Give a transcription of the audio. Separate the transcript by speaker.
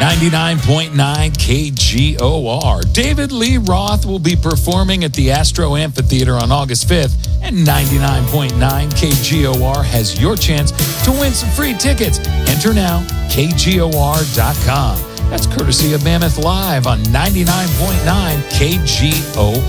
Speaker 1: 99.9 KGOR. David Lee Roth will be performing at the Astro Amphitheater on August 5th, and 99.9 KGOR has your chance to win some free tickets. Enter now, KGOR.com. That's courtesy of Mammoth Live on 99.9 KGOR.